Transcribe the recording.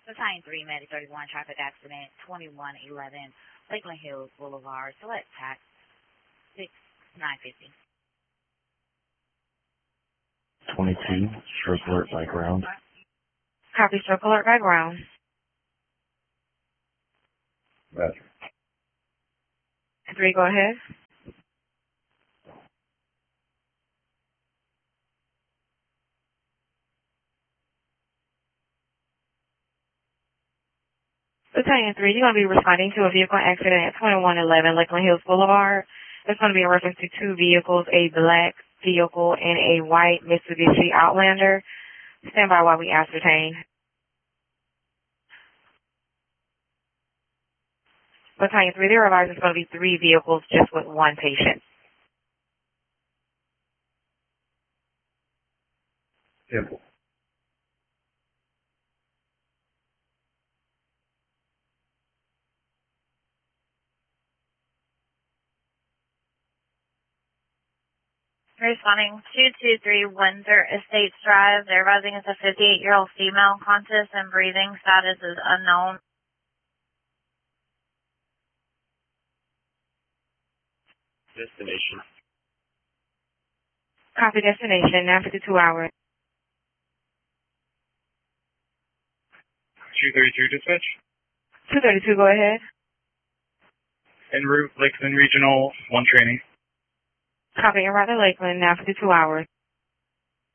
Battalion 3, Medic 31, traffic accident, 2111, Lakeland Hills Boulevard, select tax 6950. 22, stroke alert by ground. Copy, stroke alert by ground. Roger. 3, go ahead. Battalion 3, you're going to be responding to a vehicle accident at 2111 Lakeland Hills Boulevard. There's going to be a reference to two vehicles, a black vehicle and a white Mitsubishi Outlander. Stand by while we ascertain. Battalion 3, they're advising it's going to be three vehicles just with one patient. Simple. Responding 223 Windsor Estates Drive. They're advising it's a 58-year-old female, conscious and breathing. Status is unknown. Destination. Copy, destination, now 52 hours. 232 dispatch. 232, go ahead. En route, Lakeland Regional 1 training. Copy, en route to Lakeland, now 52 hours.